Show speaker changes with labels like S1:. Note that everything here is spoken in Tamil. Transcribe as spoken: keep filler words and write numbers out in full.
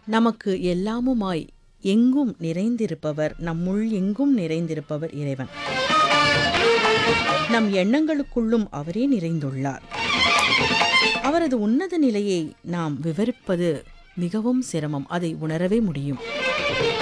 S1: நமக்கு எல்லாமுமாய் எங்கும் நிறைந்திருப்பவர், நம்முள் எங்கும் நிறைந்திருப்பவர் இறைவன். நம் எண்ணங்களுக்குள்ளும் அவரே நிறைந்துள்ளார். அவரது உன்னத நிலையை நாம் விவரிப்பது மிகவும் சிரமம். அதை உணரவே முடியும்.